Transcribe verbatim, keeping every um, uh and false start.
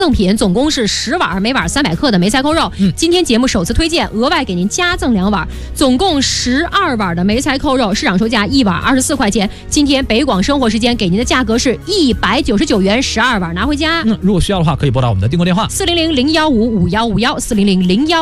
赠品总共是十碗，每碗三百克的梅菜扣肉。嗯，今天节目首次推荐，额外给您加赠两碗，总共十二碗的梅菜扣肉，市场售价一碗二十四块钱。今天北广生活时间给您的价格是一百九十九元，十二碗拿回家。 嗯，如果需要的话，可以拨打我们的订购电话： 四零零零幺五五幺五幺四零零零幺。